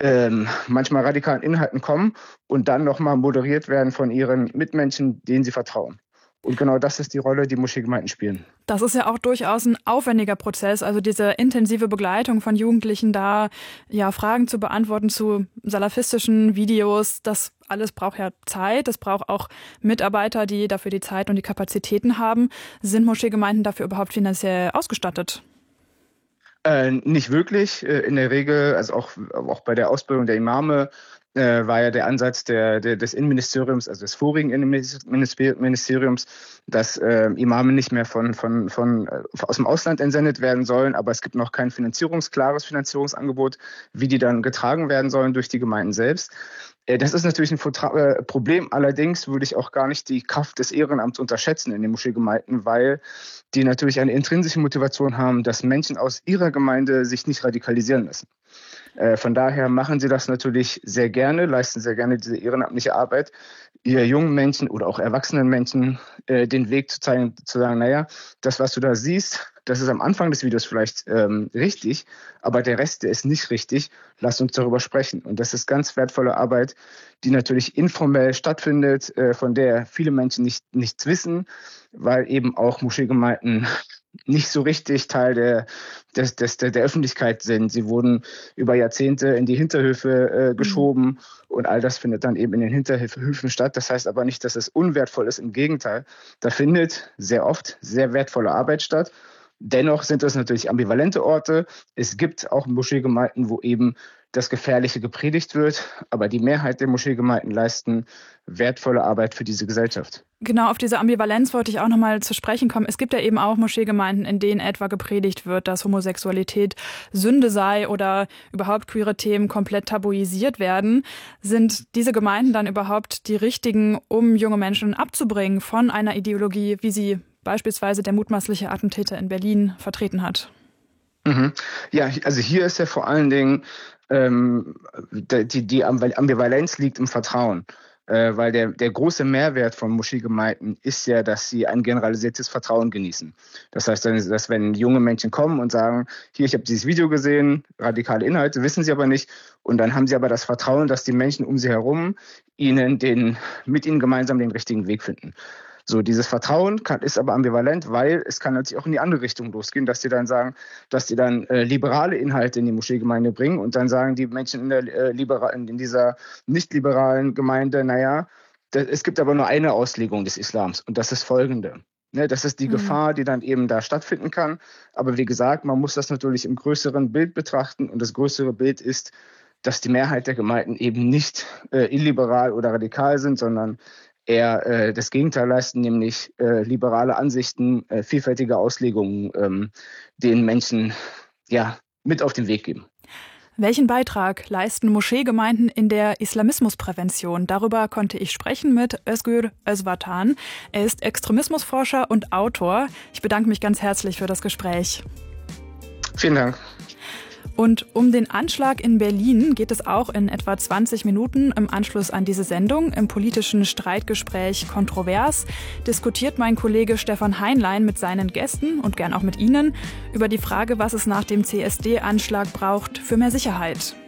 manchmal radikalen Inhalten kommen und dann nochmal moderiert werden von ihren Mitmenschen, denen sie vertrauen. Und genau das ist die Rolle, die Moscheegemeinden spielen. Das ist ja auch durchaus ein aufwendiger Prozess, also diese intensive Begleitung von Jugendlichen da, ja, Fragen zu beantworten zu salafistischen Videos, das alles braucht ja Zeit, es braucht auch Mitarbeiter, die dafür die Zeit und die Kapazitäten haben. Sind Moscheegemeinden dafür überhaupt finanziell ausgestattet? Nicht wirklich. In der Regel, also auch bei der Ausbildung der Imame, war ja der Ansatz des Innenministeriums, also des vorigen Innenministeriums, dass Imame nicht mehr aus dem Ausland entsendet werden sollen, aber es gibt noch kein klares Finanzierungsangebot, wie die dann getragen werden sollen durch die Gemeinden selbst. Das ist natürlich ein Problem. Allerdings würde ich auch gar nicht die Kraft des Ehrenamts unterschätzen in den Moscheegemeinden, weil die natürlich eine intrinsische Motivation haben, dass Menschen aus ihrer Gemeinde sich nicht radikalisieren müssen. Von daher machen sie das natürlich sehr gerne, leisten sehr gerne diese ehrenamtliche Arbeit, ihr jungen Menschen oder auch erwachsenen Menschen den Weg zu zeigen, zu sagen, naja, das, was du da siehst, das ist am Anfang des Videos vielleicht richtig, aber der Rest, der ist nicht richtig. Lass uns darüber sprechen. Und das ist ganz wertvolle Arbeit, die natürlich informell stattfindet, von der viele Menschen nichts wissen, weil eben auch Moscheegemeinden nicht so richtig Teil der Öffentlichkeit sind. Sie wurden über Jahrzehnte in die Hinterhöfe geschoben und all das findet dann eben in den Hinterhöfen statt. Das heißt aber nicht, dass es unwertvoll ist. Im Gegenteil, da findet sehr oft sehr wertvolle Arbeit statt. Dennoch sind das natürlich ambivalente Orte. Es gibt auch Moscheegemeinden, wo eben das Gefährliche gepredigt wird, aber die Mehrheit der Moscheegemeinden leisten wertvolle Arbeit für diese Gesellschaft. Genau, auf diese Ambivalenz wollte ich auch nochmal zu sprechen kommen. Es gibt ja eben auch Moscheegemeinden, in denen etwa gepredigt wird, dass Homosexualität Sünde sei oder überhaupt queere Themen komplett tabuisiert werden. Sind diese Gemeinden dann überhaupt die richtigen, um junge Menschen abzubringen von einer Ideologie, wie sie beispielsweise der mutmaßliche Attentäter in Berlin vertreten hat? Ja, also hier ist ja vor allen Dingen die Ambivalenz liegt im Vertrauen. Weil der große Mehrwert von Moscheegemeinden ist ja, dass sie ein generalisiertes Vertrauen genießen. Das heißt, dass wenn junge Menschen kommen und sagen, hier, ich habe dieses Video gesehen, radikale Inhalte, wissen sie aber nicht. Und dann haben sie aber das Vertrauen, dass die Menschen um sie herum mit ihnen gemeinsam den richtigen Weg finden. So, dieses Vertrauen ist aber ambivalent, weil es kann natürlich auch in die andere Richtung losgehen, dass die dann sagen, dass die dann liberale Inhalte in die Moscheegemeinde bringen und dann sagen die Menschen in dieser nicht-liberalen Gemeinde, naja, es gibt aber nur eine Auslegung des Islams und das ist folgende. Ne, das ist die Gefahr, die dann eben da stattfinden kann. Aber wie gesagt, man muss das natürlich im größeren Bild betrachten und das größere Bild ist, dass die Mehrheit der Gemeinden eben nicht illiberal oder radikal sind, sondern eher das Gegenteil leisten, nämlich liberale Ansichten, vielfältige Auslegungen den Menschen mit auf den Weg geben. Welchen Beitrag leisten Moscheegemeinden in der Islamismusprävention? Darüber konnte ich sprechen mit Özgür Özvatan. Er ist Extremismusforscher und Autor. Ich bedanke mich ganz herzlich für das Gespräch. Vielen Dank. Und um den Anschlag in Berlin geht es auch in etwa 20 Minuten im Anschluss an diese Sendung. Im politischen Streitgespräch Kontrovers diskutiert mein Kollege Stefan Heinlein mit seinen Gästen und gern auch mit Ihnen über die Frage, was es nach dem CSD-Anschlag braucht für mehr Sicherheit.